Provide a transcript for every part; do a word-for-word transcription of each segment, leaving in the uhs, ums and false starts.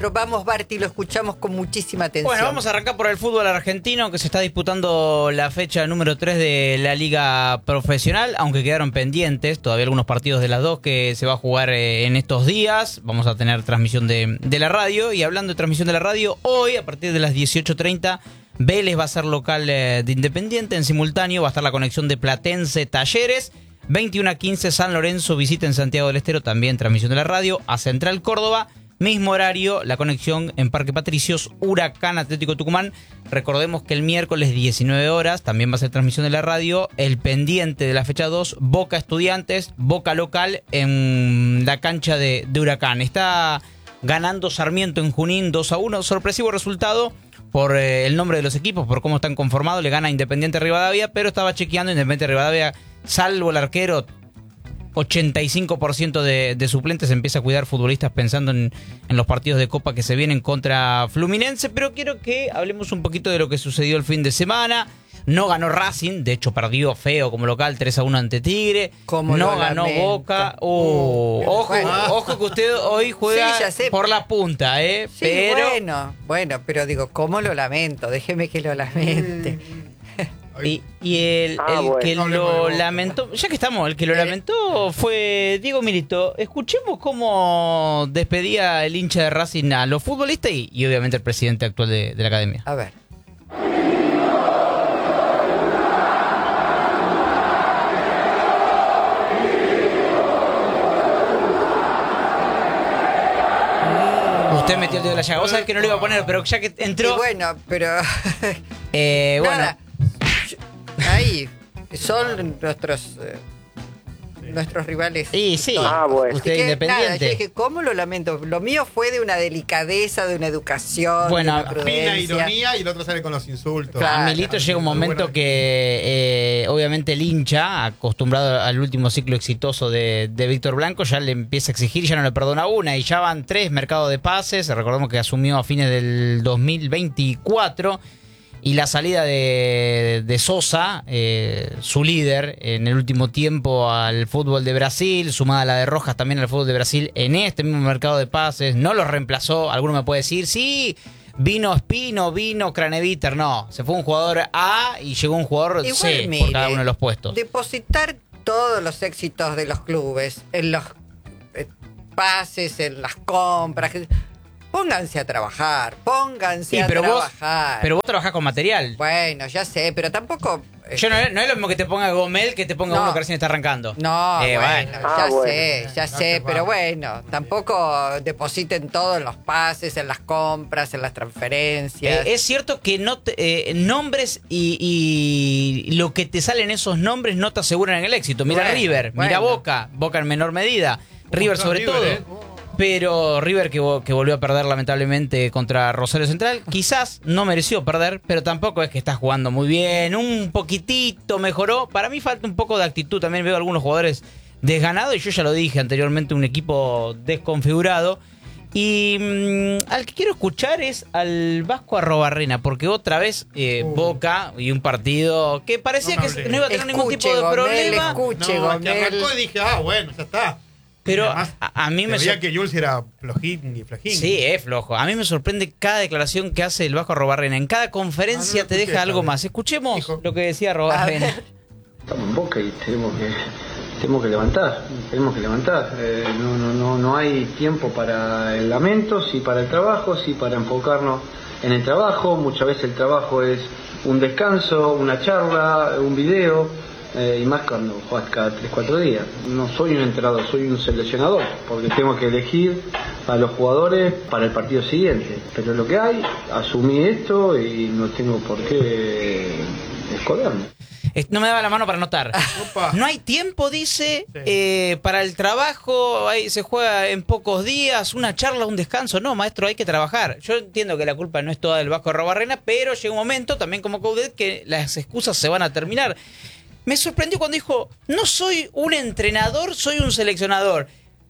Vamos, Barty, lo escuchamos con muchísima atención. Bueno, vamos a arrancar por el fútbol argentino, que se está disputando la fecha número tres de la Liga Profesional, aunque quedaron pendientes todavía algunos partidos de las dos que se va a jugar eh, en estos días. Vamos a tener transmisión de, de la radio, y hablando de transmisión de la radio, hoy a partir de las dieciocho treinta Vélez va a ser local eh, de Independiente. En simultáneo va a estar la conexión de Platense Talleres. veintiuno a quince San Lorenzo visita en Santiago del Estero, también transmisión de la radio, a Central Córdoba. Mismo horario, la conexión en Parque Patricios, Huracán Atlético Tucumán. Recordemos que el miércoles diecinueve horas también va a ser transmisión de la radio. El pendiente de la fecha dos, Boca Estudiantes, Boca local en la cancha de, de Huracán. Está ganando Sarmiento en Junín dos a uno. Sorpresivo resultado por eh, el nombre de los equipos, por cómo están conformados. Le gana Independiente Rivadavia, pero estaba chequeando Independiente Rivadavia, salvo el arquero, ochenta y cinco por ciento de, de suplentes. Empieza a cuidar futbolistas pensando en, en los partidos de Copa que se vienen contra Fluminense. Pero quiero que hablemos un poquito de lo que sucedió el fin de semana. No ganó Racing, de hecho perdió feo como local tres a uno ante Tigre. Como no ganó lamento. Boca. Oh, ojo, bueno. ojo que usted hoy juega Sí, ya sé. por la punta, ¿eh? Sí, pero bueno, bueno, pero digo, ¿cómo lo lamento? Déjeme que lo lamente. Y, y el, Ah, el bueno. que No lo lamentó, ya que estamos, el que lo lamentó fue Diego Milito. Escuchemos cómo despedía el hincha de Racing a los futbolistas y, y obviamente el presidente actual de, de la academia. A ver. Usted metió el dedo en la llaga. Vos sabés que no lo iba a poner, pero ya que entró. Y bueno, pero. eh, bueno. Nada. Ahí. Son nuestros. Eh, nuestros rivales. Y sí, Ah, bueno. usted Así que, independiente. nada, yo dije, ¿cómo lo lamento? Lo mío fue de una delicadeza, de una educación, Bueno, de una prudencia. Fina ironía y el otro sale con los insultos. Claro. A Milito llega un Muy momento bueno. que eh, obviamente el hincha, acostumbrado al último ciclo exitoso de, de Víctor Blanco, ya le empieza a exigir, ya no le perdona una, y ya van tres mercados de pases. Recordemos que asumió a fines del dos mil veinticuatro, y la salida de, de Sosa, eh, su líder en el último tiempo al fútbol de Brasil, sumada a la de Rojas también al fútbol de Brasil en este mismo mercado de pases, no los reemplazó. Alguno me puede decir, sí, vino Espino, vino Craneviter. No, se fue un jugador A y llegó un jugador Igual, C mire, por cada uno de los puestos. Depositar todos los éxitos de los clubes en los eh, pases, en las compras. Pónganse a trabajar, pónganse Sí, a pero vos, trabajar. pero vos trabajás con material. Bueno, ya sé, pero tampoco. eh, Yo no, es- no es lo mismo que te ponga Gomel que te ponga No. uno que recién está arrancando. No, Eh, bueno, bueno. ya Ah, bueno. sé, ya No sé, te pero va. bueno, tampoco depositen todo en los pases, en las compras, en las transferencias. Eh, es cierto que no te- eh, nombres y, y lo que te salen esos nombres no te aseguran el éxito. Mira Bueno, River, mira bueno. Boca, Boca en menor medida, River está sobre River, todo. eh? Pero River que, vo- que volvió a perder lamentablemente contra Rosario Central, quizás no mereció perder, pero tampoco es que está jugando muy bien, un poquitito mejoró. Para mí falta un poco de actitud, también veo algunos jugadores desganados, y yo ya lo dije anteriormente, un equipo desconfigurado. Y mm, al que quiero escuchar es al Vasco Arrobarrena, porque otra vez eh, Uh. Boca y un partido que parecía No me que hablé. no iba a tener ningún Escuche, tipo de Gomel, problema. escuche, No, que Gomel. arrancó y dije, ah, bueno, ya está. Pero Además, a, a mí se me veía sor- que Jules era flojín y flojín. Sí, es flojo. A mí me sorprende cada declaración que hace el Vasco Arrobarrena. En cada conferencia Ah, no te escuché deja esa algo vez. más. Escuchemos Dijo. lo que decía A Arrobarena. ver. Estamos en Boca y tenemos que tenemos que levantar, tenemos que levantar. Eh, no, no, no, no hay tiempo para el lamento, sí para el trabajo, sí para enfocarnos en el trabajo. Muchas veces el trabajo es un descanso, una charla, un video, eh, y más cuando juegas cada tres cuatro días. No soy un entrenador, soy un seleccionador, porque tengo que elegir a los jugadores para el partido siguiente. Pero lo que hay, asumí esto y no tengo por qué esconderme. Eh, No me daba la mano para anotar. Opa. No hay tiempo, dice, Sí. eh, para el trabajo. Hay, se juega en pocos días, una charla, un descanso. No, maestro, hay que trabajar. Yo entiendo que la culpa no es toda del Vasco Arrobarrena, pero llega un momento, también como Coudet, que las excusas se van a terminar. Me sorprendió cuando dijo, no soy un entrenador, soy un seleccionador.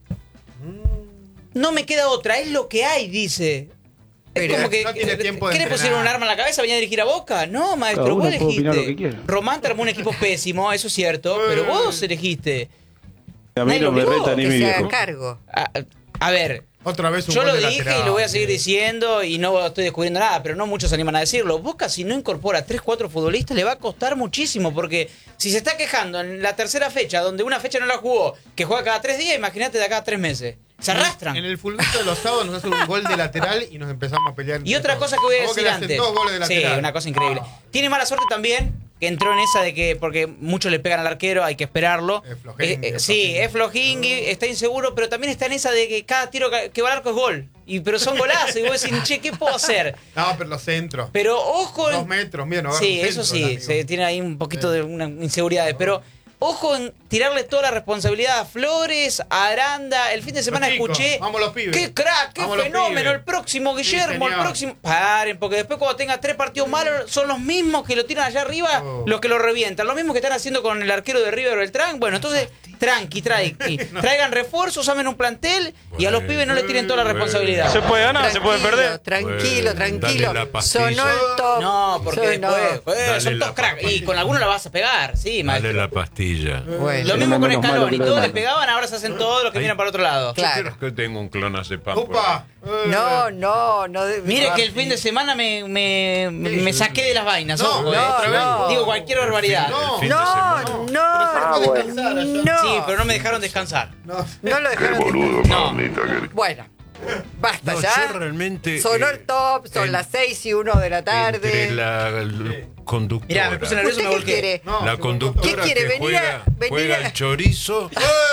No me queda otra, es lo que hay, dice. Pero es como que, no tiene tiempo de ¿qué le pusieron un entrenar. arma en la cabeza? ¿Venía a dirigir a Boca? No, maestro, Cada uno vos puede opinar lo que elegiste. quiera. Román te armó un equipo pésimo, eso es cierto, pero vos elegiste. A mí Nadie no lo me obligó, reta ni Que mi se haga viejo. cargo. A, a ver, Otra vez un Yo gol lo de dije lateral. y lo voy a seguir diciendo y no estoy descubriendo nada, pero no muchos se animan a decirlo. Boca, si no incorpora tres, cuatro futbolistas, le va a costar muchísimo, porque si se está quejando en la tercera fecha, donde una fecha no la jugó, que juega cada tres días, imagínate de acá a tres meses. Se arrastran. En el fulbito de los sábados nos hacen un gol de lateral y nos empezamos a pelear. Y otra cosa que voy a ¿Cómo que decir le hacen antes. dos goles de Sí, lateral? una cosa increíble. Ah. Tiene mala suerte también, que entró en esa de que, porque muchos le pegan al arquero, hay que esperarlo. Es flojingui, Eh, eh, es sí, flojingui. es flojingui, está inseguro, pero también está en esa de que cada tiro que que va al arco es gol. Y, pero son golazos, y vos decís, che, ¿qué puedo hacer? No, pero los centros. Pero ojo en- Dos metros, mira, no agarra Sí, un eso centro, sí, el amigo. se tiene ahí un poquito Sí. de una inseguridad. Pero ojo en tirarle toda la responsabilidad a Flores, a Aranda. El fin de semana Los chicos, escuché. vamos los pibes. ¡Qué crack! ¡Qué Vamos los fenómeno! pibes. El próximo Guillermo, el señor. próximo. Paren, porque después cuando tenga tres partidos malos, son los mismos que lo tiran allá arriba, Oh. los que lo revientan. Los mismos que están haciendo con el arquero de River Beltrán. Bueno, entonces, tranqui, tranqui. Traigan refuerzos, amen un plantel y a los pibes no les tiren toda la responsabilidad. Se puede ganar, se puede perder. Tranquilo, Bueno, tranquilo. dale la pastilla. Sonó el top. No, porque Sonó. después eh, Dale son la todos cracks. Y pastilla. con algunos la vas a pegar, sí, Dale maestro. la pastilla. Bueno, Lo mismo con menos malo Escalón, que y lo todos le demás. pegaban, ahora se hacen todos los que Ahí. miran para otro lado. Claro. Yo creo que tengo un clonazepam. por ¡Upa! ahí. Eh, No, no, no. de- Mire no, que el fin de semana me, me, me, me saqué de las vainas. No, ojo, no, eh. otra vez. no. Digo cualquier barbaridad. No. El fin de No, semana. no, Ah, bueno. no. Sí, pero no me dejaron descansar. No. No lo dejaron. No. Bueno, basta No, ya. yo realmente. Sonó eh, el top, son en- las seis y uno de la tarde. Entre la l- conductora. Mirá, me puse nervioso y ¿Usted me qué volqué. quiere? No, La se conductora ¿Qué quiere? que Venir a- juega, venir juega a- el chorizo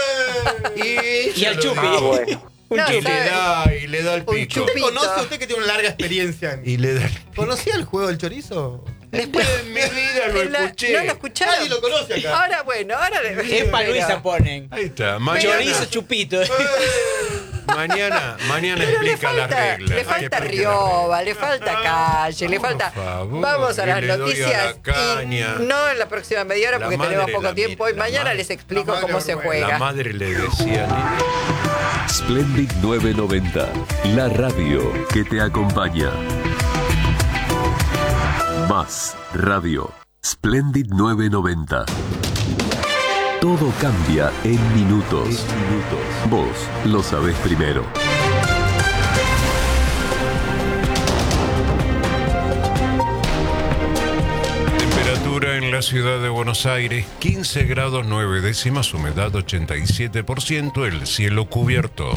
¡Eh! Y al chupi. Ah, bueno. Un No, y chupi. le sabe. da y le da el Un pico. chupi. ¿Usted conoce, usted que tiene una larga experiencia en... Y le da el pico. ¿Conocía el juego del chorizo? Después- En mi vida lo En la- escuché. No lo escucharon. Nadie lo conoce acá. Ahora bueno, ahora le Es para Luisa pero- ponen. Ahí está. Mañana, Chorizo chupito. mañana, mañana Pero le explica las falta, reglas. le Hay que falta explicar las Rioba, le falta calle, le Por falta. favor, Vamos a y las le doy a noticias. la caña. Y no en la próxima media hora La porque madre, tenemos poco la tiempo. mi- Y la mañana madre. les explico La madre cómo se Orwell. juega. La madre le decía, "Nene, Splendid novecientos noventa, la radio que te acompaña. Más radio. Splendid novecientos noventa. Todo cambia en minutos. minutos. Vos lo sabés primero. Temperatura en la ciudad de Buenos Aires, quince grados nueve décimas, humedad ochenta y siete por ciento, el cielo cubierto.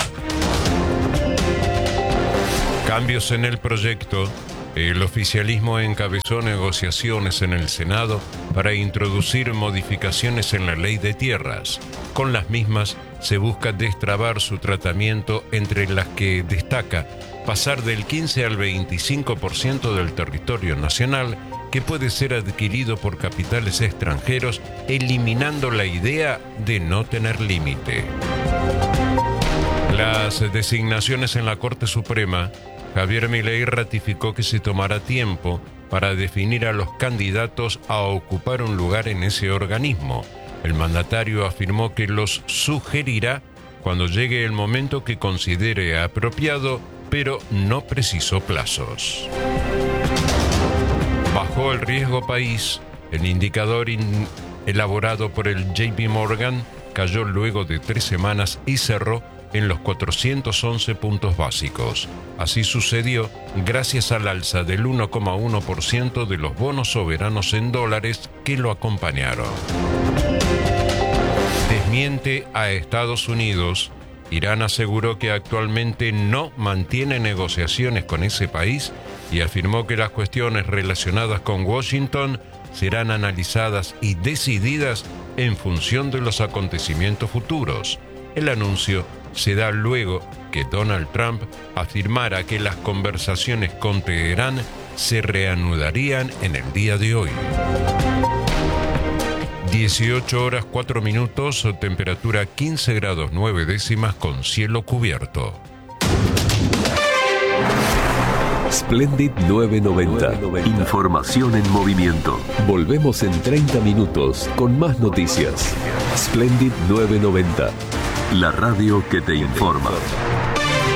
Cambios en el proyecto. El oficialismo encabezó negociaciones en el Senado para introducir modificaciones en la ley de tierras. Con las mismas se busca destrabar su tratamiento, entre las que destaca pasar del quince al veinticinco por ciento del territorio nacional que puede ser adquirido por capitales extranjeros, eliminando la idea de no tener límite. Las designaciones en la Corte Suprema. Javier Milei ratificó que se tomará tiempo para definir a los candidatos a ocupar un lugar en ese organismo. El mandatario afirmó que los sugerirá cuando llegue el momento que considere apropiado, pero no precisó plazos. Bajó el riesgo país. El indicador in- elaborado por el J P Morgan cayó luego de tres semanas y cerró en los cuatrocientos once puntos básicos. Así sucedió gracias al alza del uno coma uno por ciento de los bonos soberanos en dólares que lo acompañaron. Desmiente a Estados Unidos. Irán aseguró que actualmente no mantiene negociaciones con ese país y afirmó que las cuestiones relacionadas con Washington serán analizadas y decididas en función de los acontecimientos futuros. El anuncio se da luego que Donald Trump afirmara que las conversaciones con Teherán se reanudarían en el día de hoy. dieciocho horas cuatro minutos, temperatura quince grados nueve décimas con cielo cubierto. Splendid novecientos noventa. Información en movimiento. Volvemos en treinta minutos con más noticias. Splendid novecientos noventa. La radio que te informa.